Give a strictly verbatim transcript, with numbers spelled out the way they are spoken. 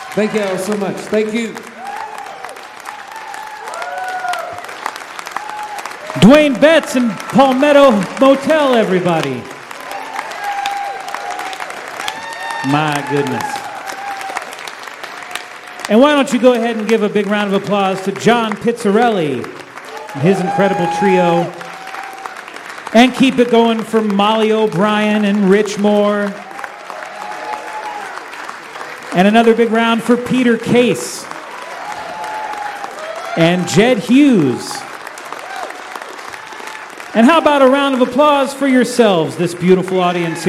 Thank you all so much. Thank you. Dwayne Betts and Palmetto Motel, everybody. My goodness. And why don't you go ahead and give a big round of applause to John Pizzarelli and his incredible trio. And keep it going for Molly O'Brien and Rich Moore. And another big round for Peter Case and Jed Hughes. And how about a round of applause for yourselves, this beautiful audience here?